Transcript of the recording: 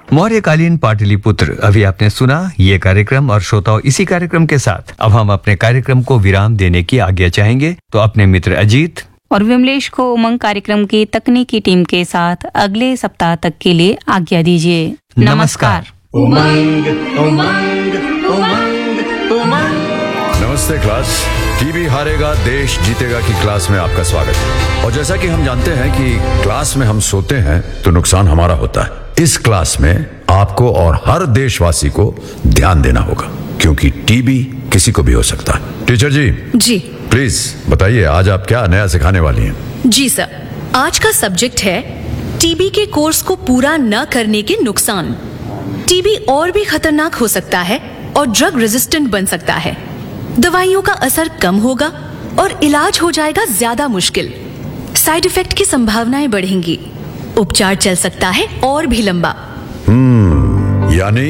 मौर्यकालीन पाटलिपुत्र, अभी आपने सुना ये कार्यक्रम और श्रोताओं, इसी कार्यक्रम के साथ अब हम अपने कार्यक्रम को विराम देने की आज्ञा चाहेंगे। तो अपने मित्र अजीत और विमलेश को उमंग कार्यक्रम की तकनीकी टीम के साथ अगले सप्ताह तक के लिए आज्ञा दीजिए। नमस्कार। उमंग उमंग उमंग उमंग। नमस्ते क्लास। टीबी हारेगा देश जीतेगा की क्लास में आपका स्वागत है। और जैसा कि हम जानते हैं कि क्लास में हम सोते हैं तो नुकसान हमारा होता है। इस क्लास में आपको और हर देशवासी को ध्यान देना होगा, क्योंकि टीबी किसी को भी हो सकता है। टीचर जी जी प्लीज बताइए, आज आप क्या नया सिखाने वाली हैं? जी सर, आज का सब्जेक्ट है टीबी के कोर्स को पूरा न करने के नुकसान। टीबी और भी खतरनाक हो सकता है और ड्रग रेजिस्टेंट बन सकता है। दवाइयों का असर कम होगा और इलाज हो जाएगा ज्यादा मुश्किल। साइड इफेक्ट की संभावनाएं बढ़ेंगी। उपचार चल सकता है और भी लंबा। यानी